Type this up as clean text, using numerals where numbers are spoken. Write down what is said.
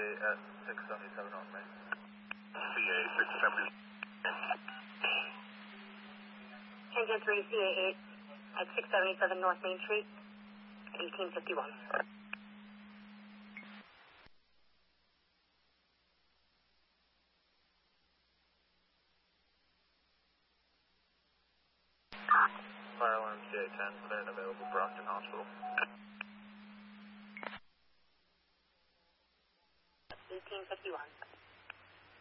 at 677 North Main. CA 670. Engine 3, CA8 at 677 North Main Street, 1851. Fire alarm CA10, clear and available for Brockton Hospital. 1851.